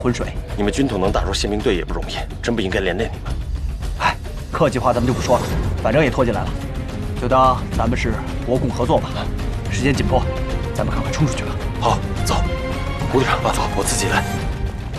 浑水。 你们军统能打入宪兵队也不容易，真不应该连累你们。 哎，客气话咱们就不说了，反正也拖进来了，就当咱们是国共合作吧。时间紧迫，咱们赶快冲出去吧。 好，走，胡队长，走，我自己来。